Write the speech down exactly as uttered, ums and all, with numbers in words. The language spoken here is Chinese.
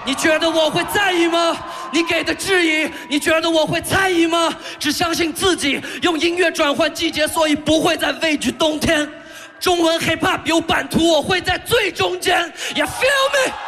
你觉得我会在意吗？你给的质疑，你觉得我会在意吗？只相信自己，用音乐转换季节，所以不会再畏惧冬天。中文 hiphop 有版图，我会在最中间。You feel me？